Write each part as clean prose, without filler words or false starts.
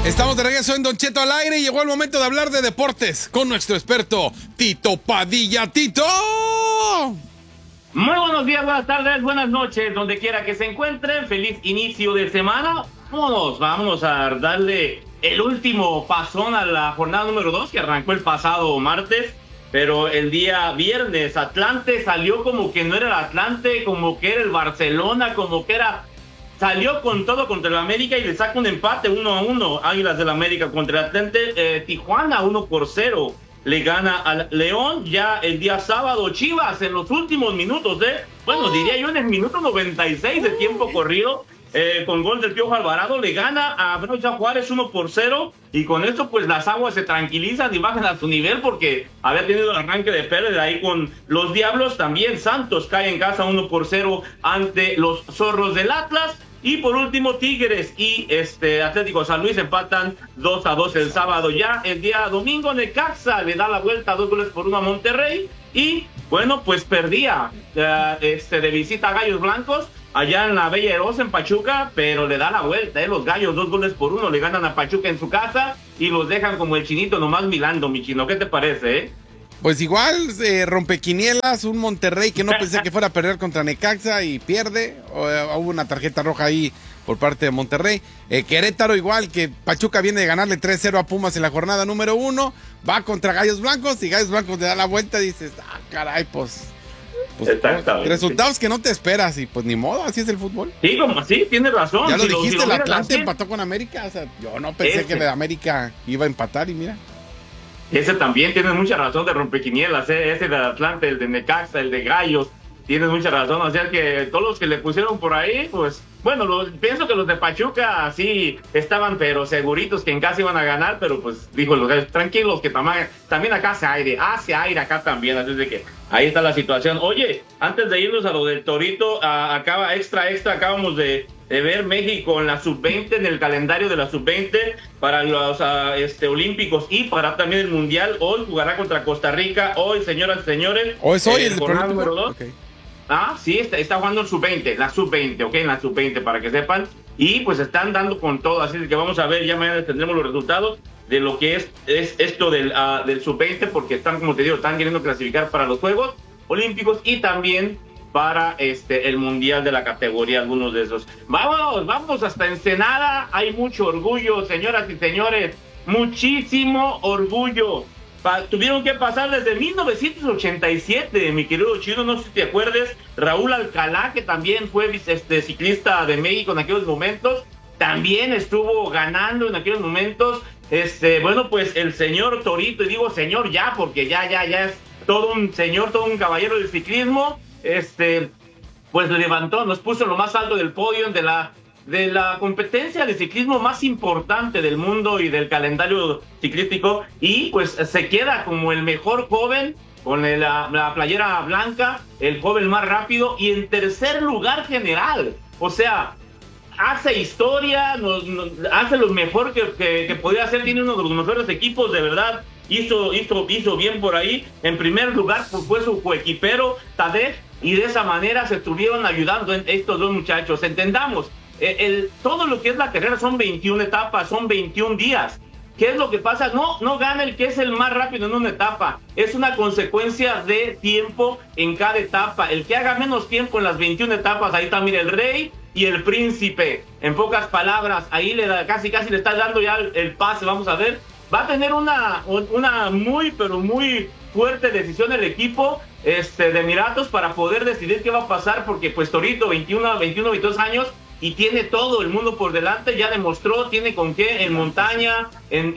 Estamos de regreso en Don Cheto al aire y llegó el momento de hablar de deportes con nuestro experto Tito Padilla. ¡Tito! Muy buenos días, buenas tardes, buenas noches, donde quiera que se encuentren. Feliz inicio de semana. Vámonos a darle el último pasón a la jornada número 2 que arrancó el pasado martes. Pero el día viernes Atlante salió como que no era el Atlante, como que era el Barcelona, como que era... Salió con todo contra el América y le saca un empate 1-1. Águilas del América contra el Atlante. Tijuana 1-0. Le gana al León. Ya el día sábado Chivas en los últimos minutos, bueno, diría yo en el minuto 96 de tiempo corrido, con gol del Piojo Alvarado, le gana a Brocha Juárez 1-0. Y con esto pues las aguas se tranquilizan y bajan a su nivel porque había tenido el arranque de pérdida ahí con los Diablos. También Santos cae en casa 1-0 ante los Zorros del Atlas. Y por último, Tigres y Atlético San Luis empatan 2-2 el sábado. Ya el día domingo, Necaxa le da la vuelta 2-1 a Monterrey. Y bueno, pues perdía de visita a Gallos Blancos allá en la Bella Erosa, en Pachuca, pero le da la vuelta, los Gallos 2-1 le ganan a Pachuca en su casa y los dejan como el chinito nomás mirando, mi chino. ¿Qué te parece, Pues igual, rompequinielas, un Monterrey que no pensé que fuera a perder contra Necaxa y pierde. Hubo una tarjeta roja ahí por parte de Monterrey. Querétaro igual, que Pachuca viene de ganarle 3-0 a Pumas en la jornada número 1. Va contra Gallos Blancos y Gallos Blancos le da la vuelta y dices, caray, pues resultados que no te esperas y pues ni modo, así es el fútbol. Sí, como así, tienes razón. Ya lo dijiste, el Atlante empató con América. O sea, yo no pensé que el América iba a empatar y mira. Ese también tienes mucha razón de rompequinielas, ese de Atlante, el de Necaxa, el de Gallos, tienes mucha razón. O sea que todos los que le pusieron por ahí, pues, bueno, pienso que los de Pachuca sí estaban, pero seguritos que en casa iban a ganar, pero pues, dijo los Gallos, tranquilos, que también acá hace aire acá también, así de que ahí está la situación. Oye, antes de irnos a lo del Torito, acabamos de ver México en la sub-20, en el calendario de la sub-20 para los olímpicos y para también el mundial. Hoy jugará contra Costa Rica. Hoy, señoras y señores, hoy es hoy el jornada número 2. Okay. Sí, está jugando en sub-20, la sub-20, ok, en la sub-20 para que sepan. Y pues están dando con todo, así que vamos a ver, ya mañana tendremos los resultados de lo que es esto del sub-20, porque están, como te digo, están queriendo clasificar para los Juegos Olímpicos y también para el mundial de la categoría, algunos de esos. Vamos hasta Ensenada, hay mucho orgullo, señoras y señores, muchísimo orgullo. Tuvieron que pasar desde 1987, mi querido Chino, no sé si te acuerdes, Raúl Alcalá, que también fue ciclista de México en aquellos momentos, también estuvo ganando en aquellos momentos. Bueno, pues el señor Torito, y digo señor ya, porque ya es todo un señor, todo un caballero del ciclismo. Pues levantó, nos puso en lo más alto del podio de la competencia de ciclismo más importante del mundo y del calendario ciclístico, y pues se queda como el mejor joven con la playera blanca, el joven más rápido y en tercer lugar general. O sea, hace historia, hace lo mejor que podía hacer, tiene uno de los mejores equipos, de verdad. Hizo bien por ahí. En primer lugar pues, fue su coequipero Tadej, y de esa manera se estuvieron ayudando estos dos muchachos. Entendamos, todo lo que es la carrera son 21 etapas, son 21 días. ¿Qué es lo que pasa? No gana el que es el más rápido en una etapa, es una consecuencia de tiempo en cada etapa. El que haga menos tiempo en las 21 etapas, ahí está, mira, el rey y el príncipe. En pocas palabras, ahí casi le está dando ya el pase. Vamos a ver, va a tener una muy, pero muy fuerte decisión el equipo de Emiratos para poder decidir qué va a pasar, porque pues Torito, 22 años, y tiene todo el mundo por delante, ya demostró, tiene con qué en montaña,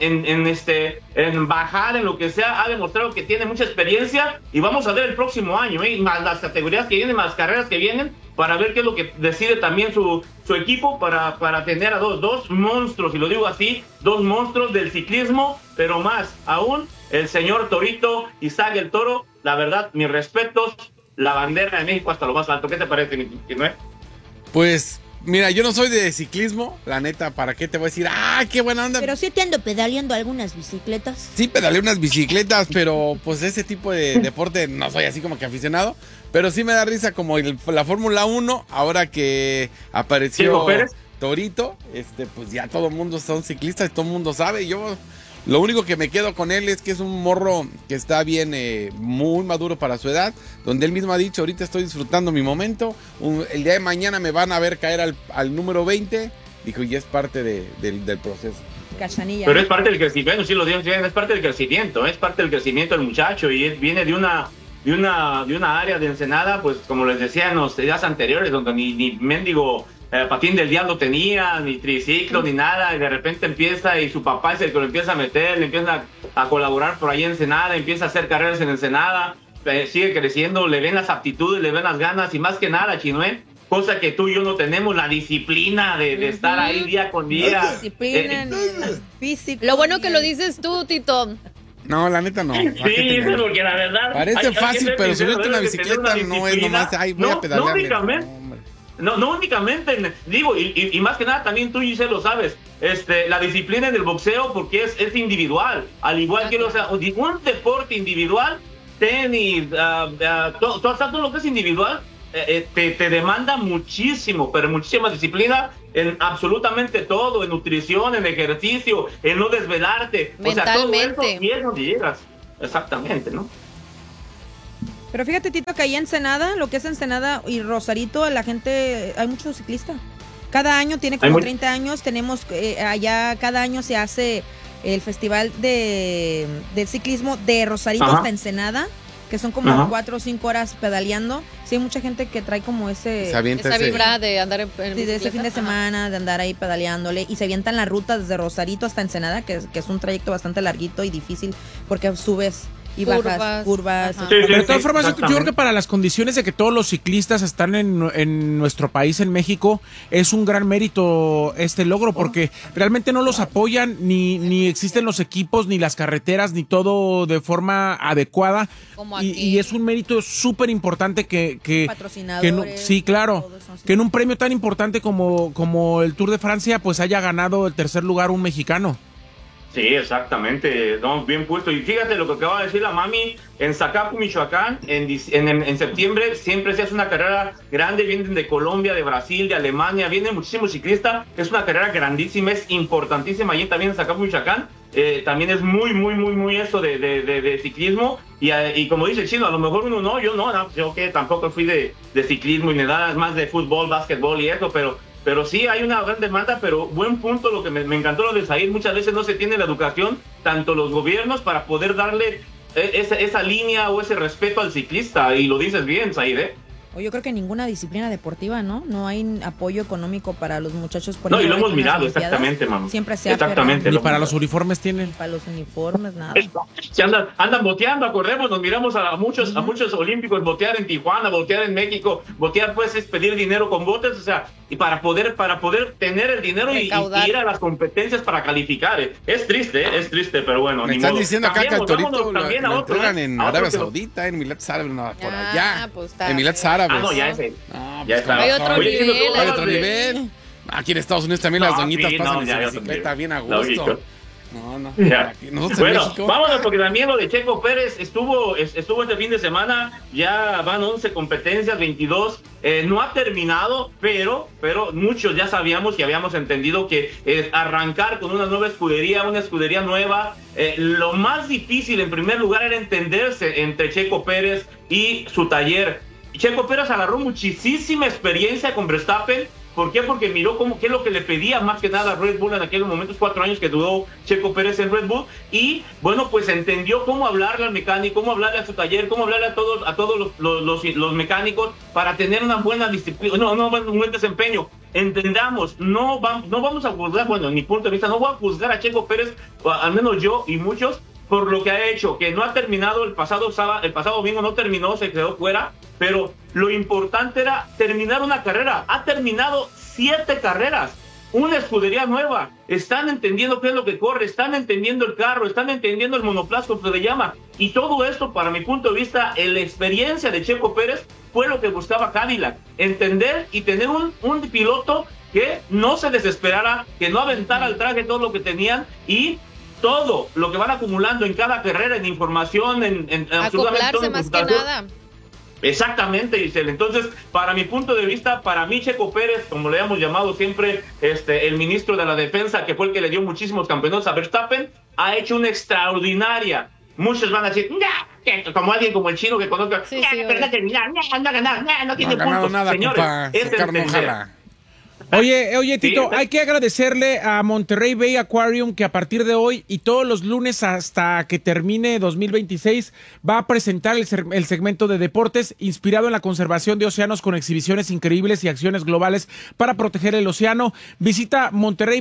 en bajar, en lo que sea, ha demostrado que tiene mucha experiencia, y vamos a ver el próximo año, más las categorías que vienen, más las carreras que vienen, para ver qué es lo que decide también su equipo para tener a dos monstruos, y lo digo así, dos monstruos del ciclismo, pero más aún, el señor Torito, Isaac el Toro. La verdad, mis respetos, la bandera de México hasta lo más alto. ¿Qué te parece, Noé? Pues, mira, yo no soy de ciclismo, la neta, ¿para qué te voy a decir? ¡Ah, qué buena onda! Pero sí te ando pedaleando algunas bicicletas. Sí, pedaleé unas bicicletas, pero pues ese tipo de deporte no soy así como que aficionado. Pero sí me da risa como la Fórmula 1, ahora que apareció Torito, pues ya todo el mundo son ciclistas y todo el mundo sabe. Yo lo único que me quedo con él es que es un morro que está bien, muy maduro para su edad, donde él mismo ha dicho, ahorita estoy disfrutando mi momento, el día de mañana me van a ver caer al número 20, dijo, y es parte del proceso. Cachanilla. Pero es parte del crecimiento, sí lo digo, es parte del crecimiento, del muchacho, y viene de una área de Ensenada, pues como les decía en los días anteriores, donde ni mendigo patín del diablo tenía, ni triciclo, ni nada, y de repente empieza, y su papá es el que lo empieza a meter, le empieza a colaborar por ahí en Ensenada, empieza a hacer carreras en Ensenada, sigue creciendo, le ven las aptitudes, le ven las ganas, y más que nada, Chinoé, cosa que tú y yo no tenemos, la disciplina de estar ahí día con día. Disciplina, físico. Lo bueno que lo dices tú, Tito. No, la neta no. Sí, porque la verdad... Parece fácil, pero subirte una bicicleta no es nomás, ay, voy a pedalear. No únicamente, digo, y más que nada también tú, Giselle, lo sabes, la disciplina en el boxeo, porque es individual, al igual que un deporte individual, tenis, todo lo que es individual, te demanda muchísimo, pero muchísima disciplina en absolutamente todo, en nutrición, en ejercicio, en no desvelarte, mentalmente. O sea, todo eso, y es donde llegas, exactamente, ¿no? Pero fíjate, Tito, que ahí en Ensenada, lo que es Ensenada y Rosarito, la gente, hay muchos ciclistas. Cada año, tiene como 30 años, tenemos allá, cada año se hace el festival del ciclismo de Rosarito hasta Ensenada, que son como 4 o 5 horas pedaleando. Sí, hay mucha gente que trae como esa vibra de andar en de ese fin de semana, de andar ahí pedaleándole, y se avientan la ruta desde Rosarito hasta Ensenada, que es un trayecto bastante larguito y difícil, porque subes y bajas curvas. Pero de todas formas, yo creo que para las condiciones de que todos los ciclistas están en nuestro país, en México, es un gran mérito este logro, porque realmente no los apoyan, ni existen los equipos, ni las carreteras, ni todo de forma adecuada. Y es un mérito súper importante que patrocinadores. Sí, claro. Que en un premio tan importante como el Tour de Francia, pues haya ganado el tercer lugar un mexicano. Sí, exactamente, no, bien puesto. Y fíjate lo que acaba de decir la mami, en Zacapu, Michoacán, en septiembre siempre se hace una carrera grande, vienen de Colombia, de Brasil, de Alemania, vienen muchísimos ciclistas, es una carrera grandísima, es importantísima, allí también en Zacapu, Michoacán, también es muy eso de ciclismo, y como dice el Chino, a lo mejor yo que tampoco fui de ciclismo y nada, es más de fútbol, básquetbol y eso, pero sí hay una gran demanda, pero buen punto lo que me encantó lo de Said, muchas veces no se tiene la educación, tanto los gobiernos, para poder darle esa línea o ese respeto al ciclista, y lo dices bien, Said, O yo creo que ninguna disciplina deportiva, ¿no? No hay apoyo económico para los muchachos. Por no, y lo hemos mirado, exactamente, mamá. Siempre se ha Exactamente. Ni para los uniformes tienen. Para los uniformes, nada. Se andan boteando, acordemos, nos miramos a muchos olímpicos botear en Tijuana, botear en México, botear pues es pedir dinero con botes, o sea, y para poder tener el dinero y ir a las competencias para calificar. Es triste, pero bueno. Me están diciendo acá que al Torito lo entregan en Arabia otro Saudita, en Emiratos Árabes, no, por allá. Pues está Emiratos Árabes. No, ya ese. Ya está. Hay otro nivel. Hay otro nivel. Aquí en Estados Unidos también las doñitas pasan en su bicicleta bien a gusto. No. Ya. Nosotros bueno, en México. Vámonos, porque también lo de Checo Pérez estuvo este fin de semana. Ya van 11 competencias, 22. No ha terminado, pero muchos ya sabíamos y habíamos entendido que arrancar con una nueva escudería, nueva, lo más difícil en primer lugar era entenderse entre Checo Pérez y su taller. Checo Pérez agarró muchísima experiencia con Verstappen. ¿Por qué? Porque miró qué es lo que le pedía más que nada a Red Bull en aquellos momentos, 4 años que duró Checo Pérez en Red Bull, y bueno, pues entendió cómo hablarle al mecánico, cómo hablarle a su taller, cómo hablarle a todos los mecánicos para tener una buena disciplina, un buen desempeño. Entendamos, no vamos a juzgar, bueno, en mi punto de vista, no voy a juzgar a Checo Pérez, al menos yo y muchos, por lo que ha hecho, que no ha terminado el pasado domingo, no terminó, se quedó fuera, pero lo importante era terminar una carrera. Ha terminado 7 carreras, una escudería nueva, están entendiendo qué es lo que corre, están entendiendo el carro, están entendiendo el monoplaza, que se le llama, y todo esto, para mi punto de vista, la experiencia de Checo Pérez fue lo que buscaba Cadillac, entender y tener un piloto que no se desesperara, que no aventara al traje todo lo que tenían, y todo lo que van acumulando en cada carrera, en información, en acoplarse más que nada. Exactamente, Giselle. Entonces, para mi punto de vista, para mí Checo Pérez, como le hemos llamado siempre, el ministro de la defensa, que fue el que le dio muchísimos campeonatos a Verstappen, ha hecho una extraordinaria. Muchos van a decir, como alguien como el chino que conozca, pero no terminar, no tiene puntos. Nada, señores, compa, es entender. Oye, Tito, Sí. hay que agradecerle a Monterrey Bay Aquarium que a partir de hoy y todos los lunes hasta que termine 2026 va a presentar el segmento de deportes inspirado en la conservación de océanos con exhibiciones increíbles y acciones globales para proteger el océano. Visita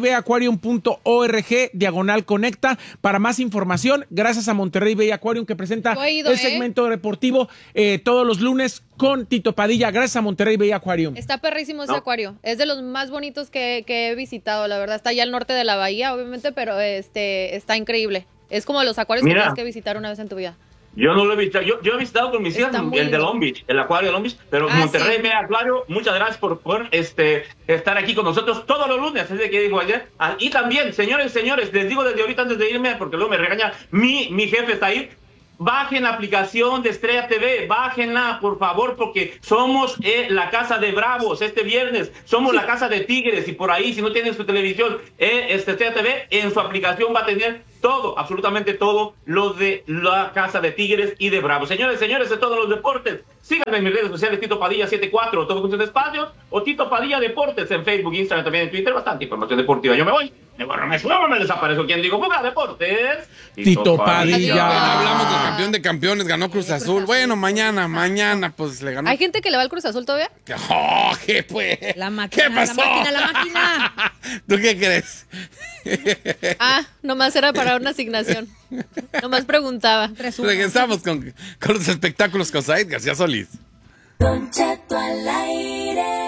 monterreybayaquarium.org/conecta para más información. Gracias a Monterrey Bay Aquarium que presenta el segmento deportivo todos los lunes con Tito Padilla. Gracias a Monterrey Bay Aquarium. Está perrísimo ese acuario. Es de los más bonitos que he visitado, la verdad. Está allá al norte de la bahía, obviamente, pero está increíble. Es como los acuarios que tienes que visitar una vez en tu vida. Yo no lo he visitado. Yo he visitado con mis hijas el de Long Beach, el acuario de Long Beach, pero Monterrey Bay Aquario, muchas gracias por estar aquí con nosotros todos los lunes, es de que digo ayer. Y también, señores, les digo desde ahorita antes de irme, porque luego me regaña mi jefe está ahí. Bajen la aplicación de Estrella TV, bájenla, por favor, porque somos la casa de Bravos este viernes, somos la casa de Tigres, y por ahí, si no tienen su televisión, Estrella TV, en su aplicación va a tener todo, absolutamente todo, lo de la casa de Tigres y de Bravos. Señores, de todos los deportes, síganme en mis redes sociales, Tito Padilla 74, todo función de espacios, o Tito Padilla Deportes en Facebook, Instagram, también en Twitter, bastante información deportiva. Yo me voy, me desaparezco. ¿Quién digo? Ponga Deportes. Tito Padilla. Hablamos del campeón de campeones, ganó Cruz Azul. Bueno, mañana, pues le ganó. ¿Hay gente que le va al Cruz Azul todavía? Oh, ¿qué pues? La máquina, ¿Qué pasó? la máquina. ¿Tú qué crees? Nomás era para una asignación. Nomás preguntaba. Regresamos con los espectáculos con Said García Solís. Don Cheto al aire.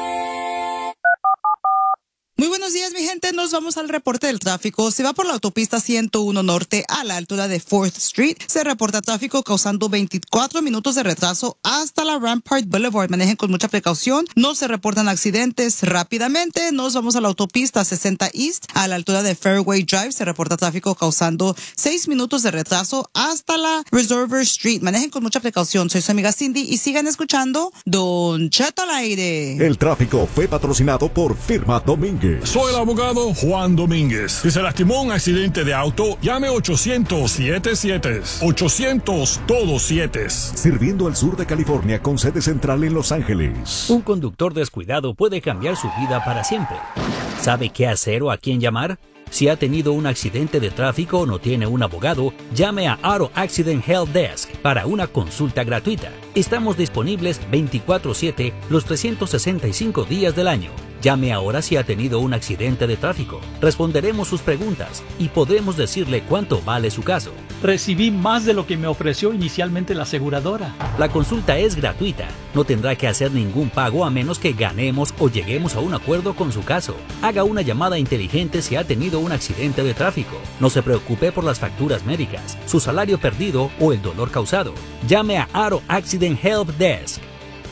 Muy buenos días, mi gente. Nos vamos al reporte del tráfico. Se va por la autopista 101 Norte a la altura de 4th Street. Se reporta tráfico causando 24 minutos de retraso hasta la Rampart Boulevard. Manejen con mucha precaución. No se reportan accidentes rápidamente. Nos vamos a la autopista 60 East a la altura de Fairway Drive. Se reporta tráfico causando 6 minutos de retraso hasta la Reservoir Street. Manejen con mucha precaución. Soy su amiga Cindy y sigan escuchando Don Cheto al aire. El tráfico fue patrocinado por Firma Domínguez. Soy el abogado Juan Domínguez. Si se lastimó en un accidente de auto, llame 800-77. 800 todos 7. Sirviendo al sur de California con sede central en Los Ángeles. Un conductor descuidado puede cambiar su vida para siempre. ¿Sabe qué hacer o a quién llamar? Si ha tenido un accidente de tráfico o no tiene un abogado, llame a Auto Accident Help Desk para una consulta gratuita. Estamos disponibles 24/7 los 365 días del año. Llame ahora si ha tenido un accidente de tráfico. Responderemos sus preguntas y podremos decirle cuánto vale su caso. Recibí más de lo que me ofreció inicialmente la aseguradora. La consulta es gratuita. No tendrá que hacer ningún pago a menos que ganemos o lleguemos a un acuerdo con su caso. Haga una llamada inteligente si ha tenido un accidente de tráfico. No se preocupe por las facturas médicas, su salario perdido o el dolor causado. Llame a Auto Accident Help Desk.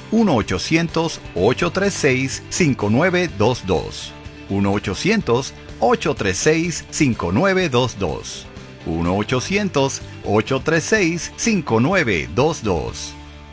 1-800-836-5922. 1-800-836-5922. 1-800-836-5922.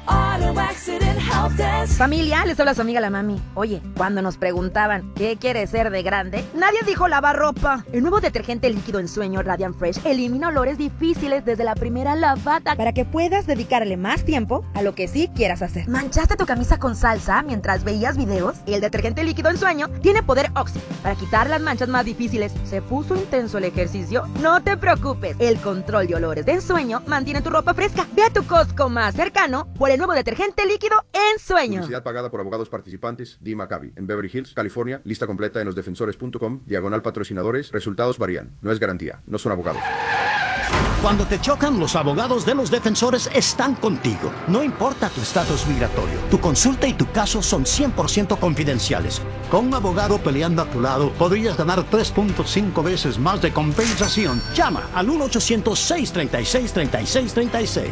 Familia, les habla su amiga la mami. Oye, cuando nos preguntaban ¿qué quieres ser de grande? Nadie dijo lavar ropa. El nuevo detergente líquido en sueño Radiant Fresh elimina olores difíciles desde la primera lavada para que puedas dedicarle más tiempo a lo que sí quieras hacer. ¿Manchaste tu camisa con salsa mientras veías videos? El detergente líquido en sueño tiene poder Oxy para quitar las manchas más difíciles. ¿Se puso intenso el ejercicio? No te preocupes. El control de olores de ensueño mantiene tu ropa fresca. Ve a tu Costco más cercano por el nuevo detergente líquido en sueño. Publicidad pagada por abogados participantes. Dee Maccabi, en Beverly Hills, California. Lista completa en losdefensores.com. /patrocinadores. Resultados varían. No es garantía. No son abogados. Cuando te chocan, los abogados de los defensores están contigo. No importa tu estatus migratorio. Tu consulta y tu caso son 100% confidenciales. Con un abogado peleando a tu lado, podrías ganar 3.5 veces más de compensación. Llama al 1-800-636-3636.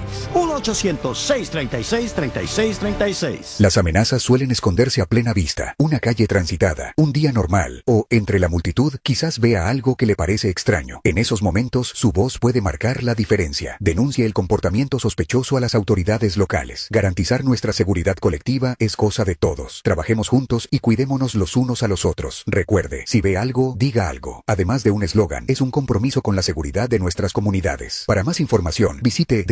1-800-636-3636. Las amenazas suelen esconderse a plena vista. Una calle transitada, un día normal o entre la multitud quizás vea algo que le parece extraño. En esos momentos, su voz puede marcar la diferencia. Denuncie el comportamiento sospechoso a las autoridades locales. Garantizar nuestra seguridad colectiva es cosa de todos. Trabajemos juntos y cuidémonos los unos a los otros. Recuerde, si ve algo, diga algo. Además de un eslogan, es un compromiso con la seguridad de nuestras comunidades. Para más información, visite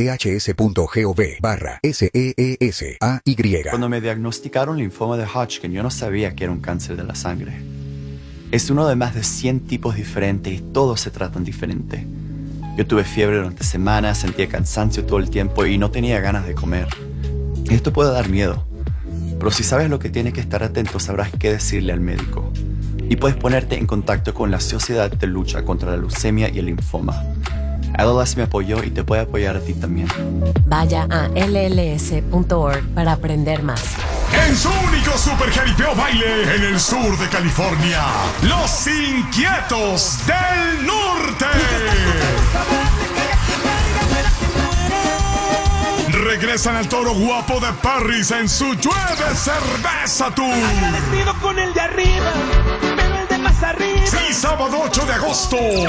dhs.gov/SEESAY. Cuando me diagnosticaron linfoma de Hodgkin, yo no sabía que era un cáncer de la sangre. Es uno de más de 100 tipos diferentes y todos se tratan diferente. Yo tuve fiebre durante semanas, sentía cansancio todo el tiempo y no tenía ganas de comer. Esto puede dar miedo, pero si sabes lo que tienes que estar atento, sabrás qué decirle al médico. Y puedes ponerte en contacto con la Sociedad de Lucha contra la Leucemia y el Linfoma. LLS me apoyó y te puede apoyar a ti también. Vaya a lls.org para aprender más. En su único super jaripeo baile en el sur de California, Los Inquietos del Norte. Regresan al Toro Guapo de Parris en su Llueve Cerveza Tour. Agradecido con el de arriba, pero el de más arriba. Sí, sábado 8 de agosto,